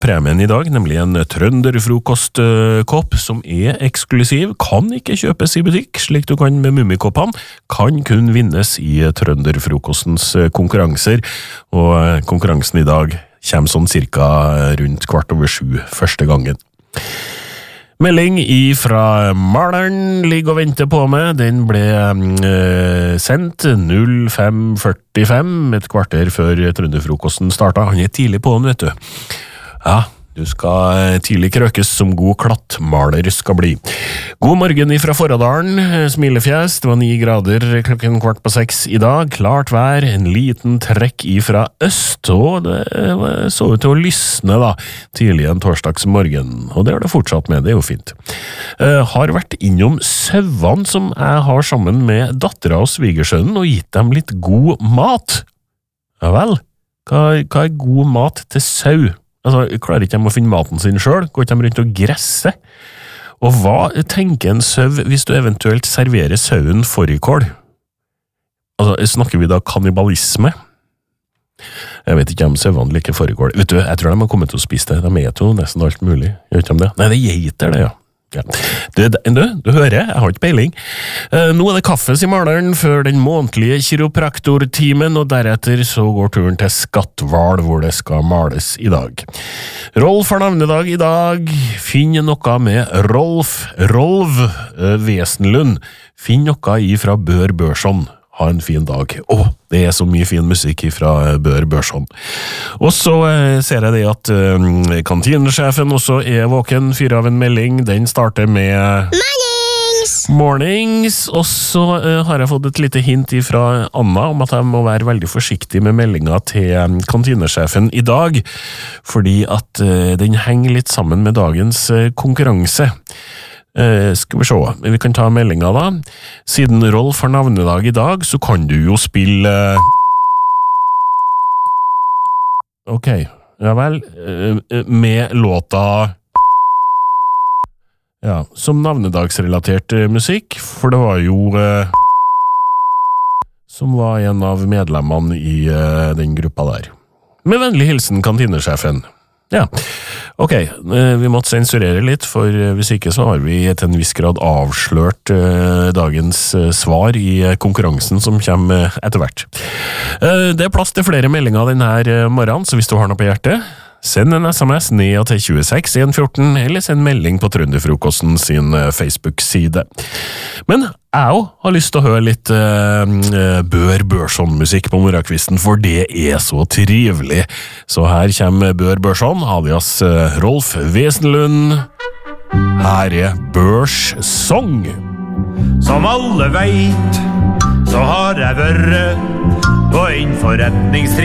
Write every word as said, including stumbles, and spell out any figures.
Premien i dag, nemlig en trønderfrokostkopp som er eksklusiv, kan ikke kjøpes i butikk, slik du kan med mummikoppene, kan kun vinnes i trønderfrokostens konkurranser, og konkurransen i dag kommer sånn cirka rundt kvart over sju første gangen. Melding ifra Maleren ligger og venter på meg. Den ble eh, sendt null fem førtifem, et kvarter før trønderfrokosten startet. Han er tidlig på den, vet du. Ja, du skal tidlig krøkes som god klattmaler skal bli. God morgen ifra Forradalen, smilefjes. Det var ni grader klokken kvart på seks i dag. Klart vær, en liten trekk ifra øst, og det så ut til å lysne da, tidlig en torsdagsmorgen. Og det har det fortsatt med, det er jo fint. Uh, har vært innom sauene som jeg har sammen med dattera og svigersønnen, og gitt dem litt god mat. Ja vel, hva, hva er god mat til sau? Altså, klarer ikke de å finne maten sin selv? Går ikke de rundt og gresser? Og hva tenker en sau hvis du eventuelt serverer sauen fårikål? Altså, snakker vi da kannibalisme? Jeg vet ikke om sauene liker fårikål. Vet du, jeg tror de har kommet til å spise det. De er jo nesten alt mulig. Gjør ikke de det? Nei, det er geiter det, ja. Ja. Du, du, du hører, jeg har ikke peiling. Uh, nå er det kaffe i Maleren før den månedlige kiropraktortimen, og deretter så går turen til Skatval, hvor det skal males i dag. Rolf har navnedag i dag. Finn noe med Rolf, Rolv uh, Wesenlund. Finn noe ifra Bør Børson. Ha en fin dag. Åh, det er så mye fin musikk fra Bør Børson. Og så eh, ser jeg det at eh, kantinesjefen også er våken, fyrer av en melding. Den starter med Mornings! Mornings! Og så eh, har jeg fått et lite hint fra Anna om at jeg må være veldig forsiktig med meldinga til eh, kantinesjefen i dag, fordi at eh, den henger litt sammen med dagens eh, konkurranse. Uh, skal vi se, vi kan ta meldinga da. Siden Rolf har navnedag i dag, så kan du jo spille Ok, ja vel uh, med låta Ja, som navnedagsrelatert uh, musikk, for det var jo uh, som var en av medlemmene i uh, den gruppa der. Med vennlig hilsen kantinesjefen. Ja, ok, vi måtte sensurere litt, for hvis ikke så har vi til en viss grad avslørt uh, dagens uh, svar i uh, konkurransen som kommer uh, etter hvert. Uh, det er plass til flere meldinger denne uh, morgenen, så hvis du har noe på hjertet, send en sms ned til tjueseks en fjorten, eller send melding på Trønderfrokosten sin uh, Facebook-side. Men jeg har lyst til å høre litt uh, Bør Børson-musikk på morgenkvisten, for det er så trivelig. Så her kommer Bør Børson, alias uh, Rolf Wesenlund. Her er Børs Song. Som alle vet, så har jeg vært på en forretningstri